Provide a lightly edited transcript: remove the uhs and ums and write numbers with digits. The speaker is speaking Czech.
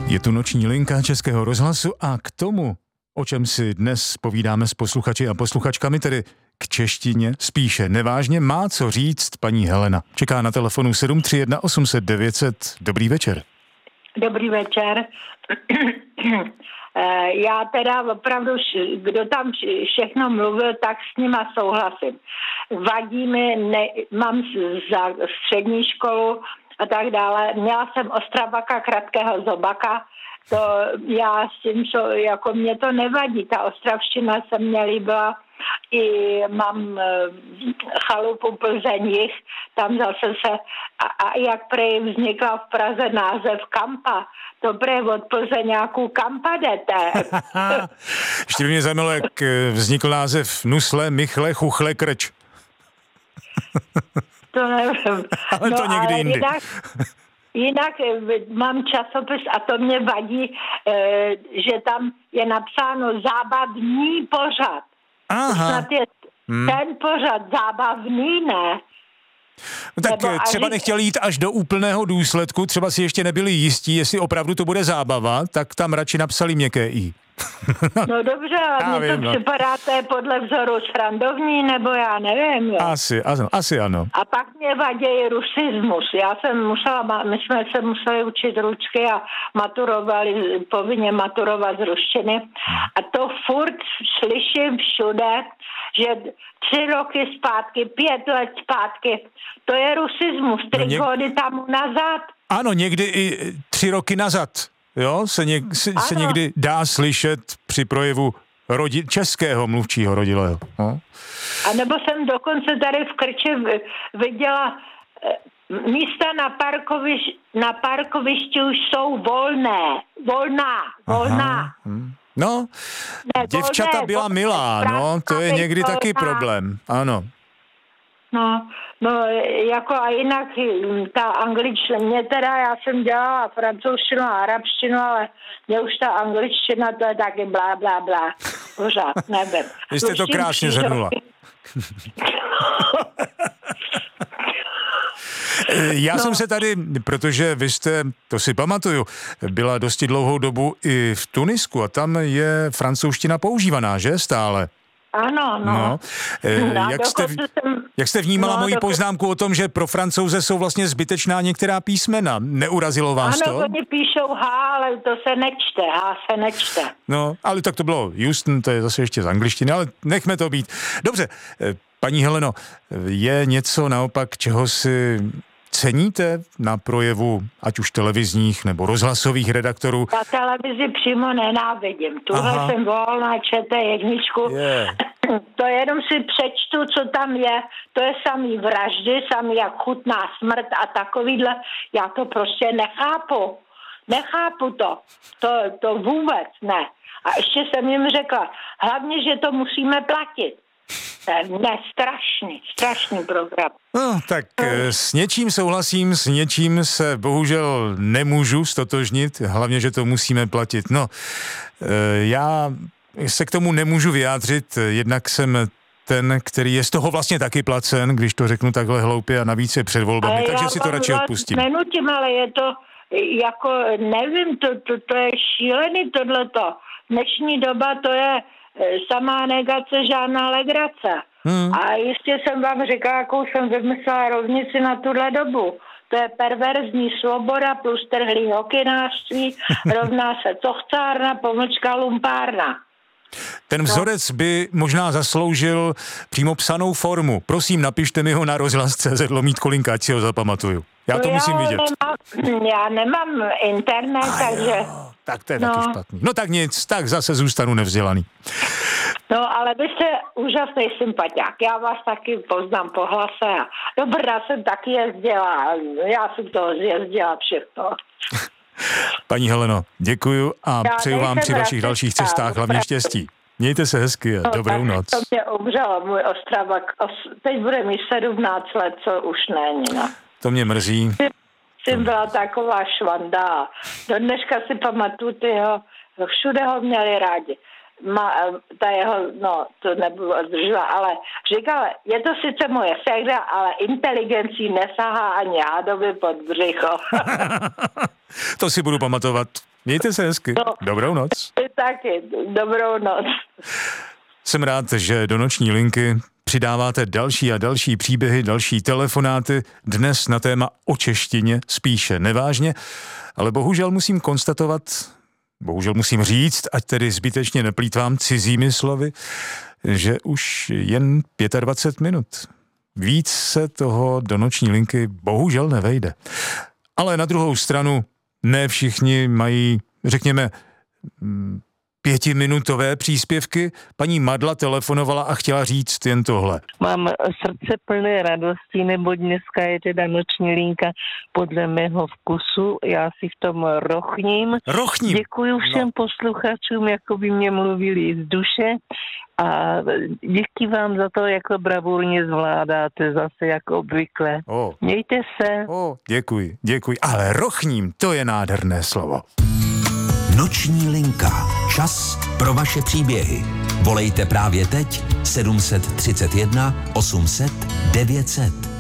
Je tu noční linka Českého rozhlasu a k tomu, o čem si dnes povídáme s posluchači a posluchačkami, tedy k češtině, spíše nevážně, má co říct paní Helena. Čeká na telefonu 731 800 900. Dobrý večer. Dobrý večer. Já teda opravdu, kdo tam všechno mluvil, tak s nima souhlasím. Vadí mi, mám za střední školu a tak dále. Měla jsem Ostravaka, Kratkého Zobaka. To já s tím, jako mě to nevadí. Ta ostravština se mně líbila. I mám chalupu Plzeň-Jih, tam zase se, a jak prej vznikla v Praze název Kampa, to prej od Plzeňáků Kampa jdete. Ještě by mě zajímalo, jak vznikl název Nusle, Michle, Chuchle, Krč. To nevím. Ale to někdy jindy. Jinak mám časopis a to mě vadí, že tam je napsáno zábavní pořad. Aha. Snad je ten pořad zábavný, ne? No tak třeba nechtěl jít až do úplného důsledku, třeba si ještě nebyli jistí, jestli opravdu to bude zábava, tak tam radši napsali měkké i. No dobře, ale mně to připadá, to je podle vzoru srandovní, nebo já nevím. Jo. Asi ano. A pak mě vadí rusismus. My jsme se museli učit ručky a povinně maturovat z ruštiny. A to furt slyším všude, že 3 roky zpátky, 5 let zpátky, to je rusismus, 3 hody tam nazad. Ano, někdy i 3 roky nazad. Jo, se někdy dá slyšet při projevu českého mluvčího rodilého. No. A nebo jsem dokonce tady v Krči viděla místa na parkovišti už jsou volná. No, děvčata byla milá, no, to je někdy taky problém, ano. No, jako a jinak ta angličtina, já jsem dělala francouzštinu a arabštinu, ale mě už ta angličtina, to je taky blá, blá, blá, pořád, nevím. Vy jste to krásně zhrnula. Já jsem se tady, protože vy jste, to si pamatuju, byla dosti dlouhou dobu i v Tunisku a tam je francouzština používaná, že stále? Ano. Jak jste vnímala moji poznámku o tom, že pro Francouze jsou vlastně zbytečná některá písmena? Neurazilo vás to? Ano, oni píšou H, ale to se nečte. No, ale tak to bylo Houston, to je zase ještě z angličtiny, ale nechme to být. Dobře, paní Heleno, je něco naopak, čeho si ceníte na projevu, ať už televizních nebo rozhlasových redaktorů? Já televizi přímo nenávidím. Tuhle jsem volná, čete jedničku. Yeah. To jenom si přečtu, co tam je. To je samý vraždy, samý jak chutná smrt a takovýhle. Já to prostě nechápu. Nechápu to. To vůbec ne. A ještě jsem jim řekla, hlavně, že to musíme platit. Strašný program. No, tak s něčím souhlasím, s něčím se bohužel nemůžu stotožnit, hlavně, že to musíme platit. No, já se k tomu nemůžu vyjádřit, jednak jsem ten, který je z toho vlastně taky placen, když to řeknu takhle hloupě a navíc je před volbami, takže si to radši odpustím. Nenutím, ale je to jako, nevím, to je šílený tohleto. Dnešní doba to je samá negace, žádná legrace. A jistě jsem vám říkala, jakou jsem vymyslela rovnici na tuhle dobu. To je perverzní svoboda plus trhlý hokynářství, rovná se cochcárna, pomlčka lumpárna. Ten vzorec by možná zasloužil přímo psanou formu. Prosím, napište mi ho na rozhlas.cz /Kolinka, ať si ho zapamatuju. Já to musím vidět. Já nemám internet, takže... Tak to je taky špatný. No tak nic, tak zase zůstanu nevzdělaný. No, ale vy jste úžasný sympatiák. Já vás taky poznám po hlase. Do Brna jsem taky jezdila. Já jsem to jezdila všechno. Paní Heleno, děkuju a přeju vám při vašich dalších cestách hlavně štěstí. Mějte se hezky a dobrou noc. To mě umřelo, můj Ostravak. Teď bude mi 17 let, co už není. No. To mě mrzí. Jsem byla taková švanda. Do dneška si pamatuju, všude ho měli rádi. To nebudu zdržovat, ale říkala, je to sice moje ségra, ale inteligencí nesahá ani jádovi pod břicho. To si budu pamatovat. Mějte se hezky. No. Dobrou noc. Taky, dobrou noc. Jsem rád, že do noční linky přidáváte další a další příběhy, další telefonáty, dnes na téma o češtině, spíše nevážně, ale bohužel musím konstatovat, bohužel musím říct, ať tedy zbytečně neplýtvám cizími slovy, že už jen 25 minut. Víc se toho do noční linky bohužel nevejde. Ale na druhou stranu ne všichni mají, řekněme, 5minutové příspěvky. Paní Madla telefonovala a chtěla říct jen tohle. Mám srdce plné radosti, neboť dneska je teda noční linka podle mého vkusu. Já si v tom rochním. Děkuju všem posluchačům, jako by mě mluvili z duše a díky vám za to, jak to bravurně zvládáte, zase jako obvykle. Mějte se. Děkuji. Ale rochním, to je nádherné slovo. Noční linka. Čas pro vaše příběhy. Volejte právě teď 731 800 900.